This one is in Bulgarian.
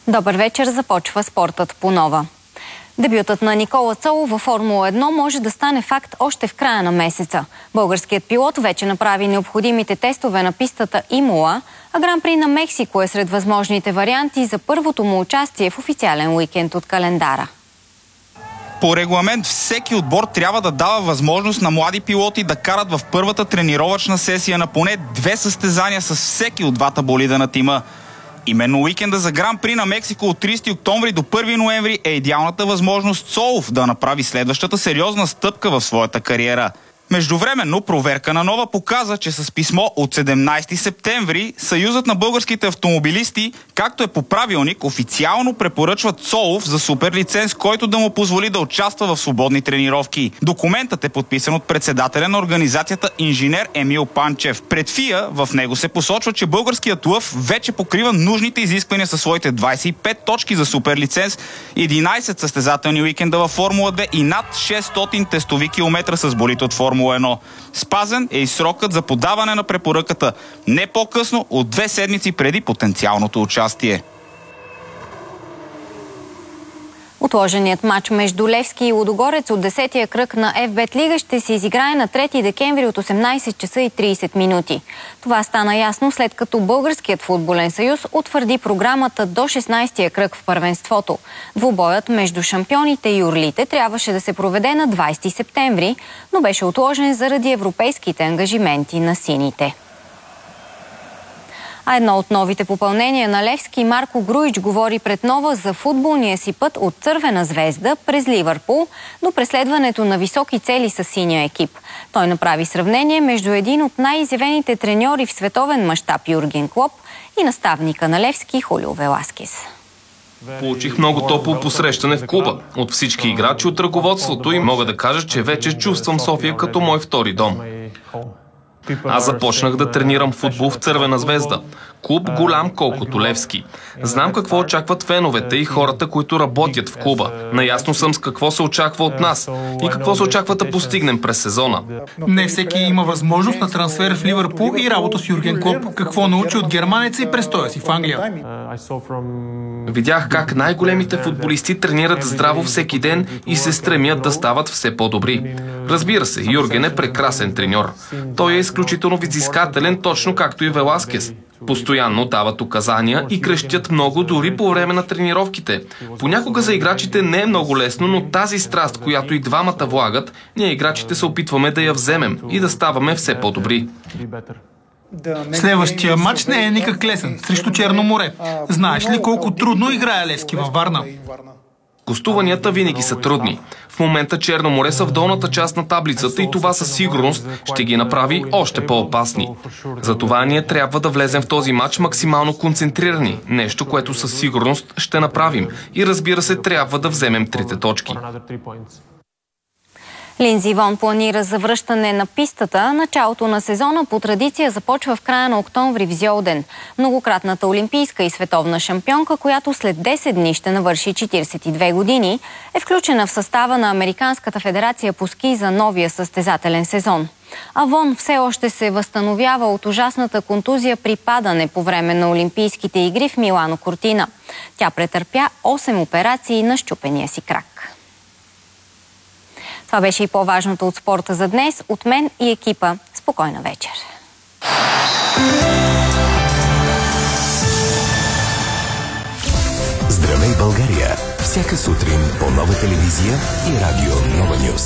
Добър вечер, започва спортът по нова. Дебютът на Никола Цолов във Формула 1 може да стане факт още в края на месеца. Българският пилот вече направи необходимите тестове на пистата Имола, а Гран-при на Мексико е сред възможните варианти за първото му участие в официален уикенд от календара. По регламент всеки отбор трябва да дава възможност на млади пилоти да карат в първата тренировъчна сесия на поне 2 състезания с всеки от двата болида на тима. Именно уикенда за Гран-при на Мексико от 30 октомври до 1 ноември е идеалната възможност Цолов да направи следващата сериозна стъпка в своята кариера. Междувременно проверка на нова показа, че с писмо от 17 септември Съюзът на българските автомобилисти, както е по правилник, официално препоръчва Цолов за супер лиценз, който да му позволи да участва в свободни тренировки. Документът е подписан от председателя на организацията инженер Емил Панчев. Пред ФИА в него се посочва, че българският лъв вече покрива нужните изисквания със своите 25 точки за супер лиценз, 11 състезателни уикенда във Формула 2 и над 600 тестови километра с болид от Формула 1. Спазен е и срокът за подаване на препоръката не по-късно от 2 седмици преди потенциалното участие. Отложеният матч между Левски и Лудогорец от 10-я кръг на ФБ Лига ще се изиграе на 3 декември от 18 часа и 30 минути. Това стана ясно след като Българският футболен съюз утвърди програмата до 16-я кръг в първенството. Двубоят между шампионите и юрлите трябваше да се проведе на 20 септември, но беше отложен заради европейските ангажименти на сините. А едно от новите попълнения на Левски, Марко Груич, говори пред Нова за футболния си път от Цървена звезда през Ливърпул до преследването на високи цели с синия екип. Той направи сравнение между един от най-изявените треньори в световен мащаб Юрген Клоп и наставника на Левски Хулио Веласкес. Получих много топло посрещане в клуба от всички играчи, от ръководството и мога да кажа, че вече чувствам София като мой втори дом. Аз започнах да тренирам футбол в Цървена звезда. Клуб голям колкото Левски. Знам какво очакват феновете и хората, които работят в клуба. Наясно съм с какво се очаква от нас и какво се очаква да постигнем през сезона. Не всеки има възможност на трансфер в Ливърпул и работа с Юрген Клоп. Какво научи от германеца и престоя си в Англия? Видях как най-големите футболисти тренират здраво всеки ден и се стремят да стават все по-добри. Разбира се, Юрген е прекрасен треньор. Той е изключително взискателен, точно както и Веласкес. Постоянно дават указания и крещят много дори по време на тренировките. Понякога за играчите не е много лесно, но тази страст, която и двамата влагат, ние играчите се опитваме да я вземем и да ставаме все по-добри. Следващия матч не е никак лесен, срещу Черно море. Знаеш ли колко трудно играе Левски във Варна? Гостуванията винаги са трудни. В момента Черно море са в долната част на таблицата и това със сигурност ще ги направи още по-опасни. Затова ние трябва да влезем в този матч максимално концентрирани. Нещо, което със сигурност ще направим. И разбира се, трябва да вземем 3 точки. Линдзи Вон планира завръщане на пистата. Началото на сезона по традиция започва в края на октомври в Зьолден. Многократната олимпийска и световна шампионка, която след 10 дни ще навърши 42 години, е включена в състава на Американската федерация по ски за новия състезателен сезон. А Вон все още се възстановява от ужасната контузия при падане по време на Олимпийските игри в Милано Кортина. Тя претърпя 8 операции на счупения си крак. Това беше и по-важното от спорта за днес. От мен и екипа. Спокойна вечер! Здравей, България! Всяка сутрин по Нова телевизия и радио Нова Нюз.